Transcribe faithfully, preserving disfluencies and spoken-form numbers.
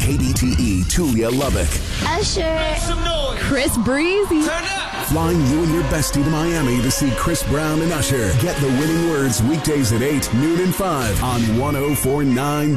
K D T E, Tulia Lubbock. Usher. Chris Breezy. Flying you and your bestie to Miami to see Chris Brown and Usher. Get the winning words weekdays at eight, noon and five on one oh four point nine